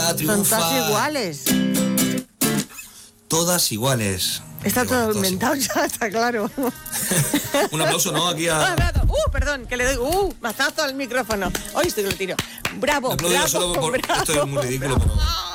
vida triunfa. Son todas iguales. Todas iguales. Está todo inventado ya, está claro. Un aplauso, ¿no? Aquí a... Perdón, que le doy mazazo al micrófono. Hoy estoy que lo tiro. Bravo, bravo, bravo. Esto es muy ridículo, pero...